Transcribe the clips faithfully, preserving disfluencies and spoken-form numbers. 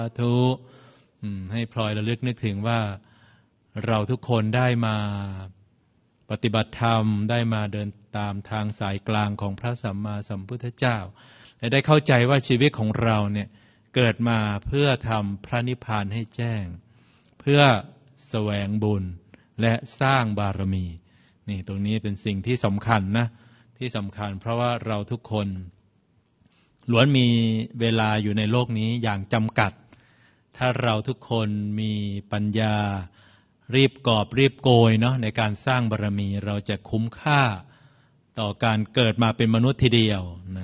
ธุให้พลอยระลึกนึกถึงว่าเราทุกคนได้มาปฏิบัติธรรมได้มาเดินตามทางสายกลางของพระสัมมาสัมพุทธเจ้าและได้เข้าใจว่าชีวิตของเราเนี่ยเกิดมาเพื่อทำพระนิพพานให้แจ้งเพื่อแสวงบุญและสร้างบารมีนี่ตรงนี้เป็นสิ่งที่สำคัญนะที่สำคัญเพราะว่าเราทุกคนล้วนมีเวลาอยู่ในโลกนี้อย่างจำกัดถ้าเราทุกคนมีปัญญารีบกอบรีบโกยเนาะในการสร้างบารมีเราจะคุ้มค่าต่อการเกิดมาเป็นมนุษย์ทีเดียวนะ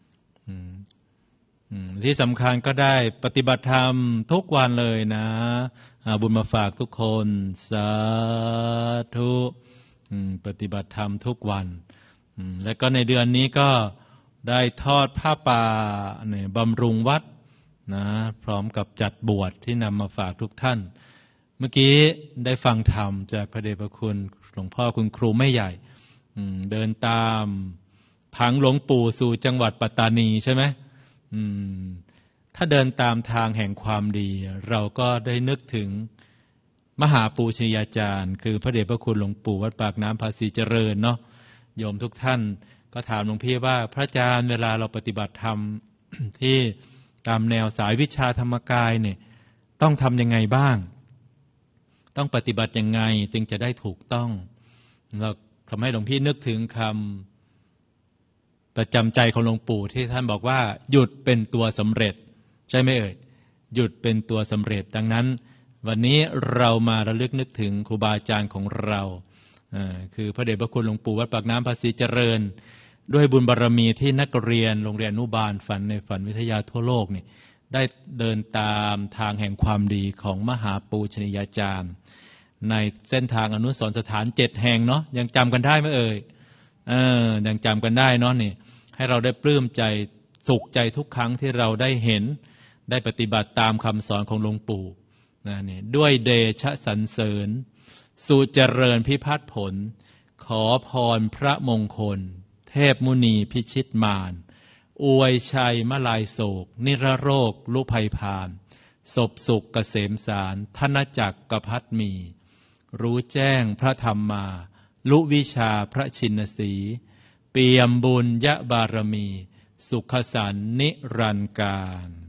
ที่สำคัญก็ได้ปฏิบัติธรรมทุกวันเลยนะบุญมาฝากทุกคนสาธุปฏิบัติธรรมทุกวันแล้วก็ในเดือนนี้ก็ได้ทอดผ้าป่าเนี่ยบำรุงวัดนะพร้อมกับจัดบวชที่นำมาฝากทุกท่านเมื่อกี้ได้ฟังธรรมจากพระเดชพระคุณหลวงพ่อคุณครูไม่ใหญ่เดินตามผังหลวงปู่สู่จังหวัดปัตตานีใช่ไหมถ้าเดินตามทางแห่งความดีเราก็ได้นึกถึงมหาปูชนียาจารย์คือพระเดชพระคุณหลวงปู่วัดปากน้ำภาษีเจริญเนาะโยมทุกท่านก็ถามหลวงพี่ว่าพระอาจารย์เวลาเราปฏิบัติธรรม ที่ตามแนวสายวิชาธรรมกายเนี่ยต้องทำยังไงบ้างต้องปฏิบัติยังไงจึงจะได้ถูกต้องเราทำให้หลวงพี่นึกถึงคำประจำใจของหลวงปู่ที่ท่านบอกว่าหยุดเป็นตัวสำเร็จใช่ไหมเอ่ยหยุดเป็นตัวสำเร็จดังนั้นวันนี้เรามาระลึกนึกถึงครูบาอาจารย์ของเราคือพระเดชพระคุณหลวงปู่วัดปากน้ำภาษีเจริญด้วยบุญบารรมีที่นักเรียนโรงเรียนอนุบาลฝันในฝันวิทยาทั่วโลกนี่ได้เดินตามทางแห่งความดีของมหาปูชนียาจารย์ในเส้นทางอนุสรณ์สถานเจ็ดแห่งเนาะยังจำกันได้ไหมเอ่ยเออยังจำกันได้เนาะนี่ให้เราได้ปลื้มใจสุขใจทุกครั้งที่เราได้เห็นได้ปฏิบัติตามคำสอนของหลวงปู่นะนี่ด้วยเดชะสรรเสริญสุเจริญพิพัฒน์ผลขอพรพระมงคลเทพมุนีพิชิตมารอวยชัยมลายโศกนิรโรคลุภัยพานศพสุขเกษมสารธนจักรกพัฒมีรู้แจ้งพระธรรมมาลุวิชาพระชินสีเปี่ยมบุญยะบารมีสุขสันต์นิรันดร์การ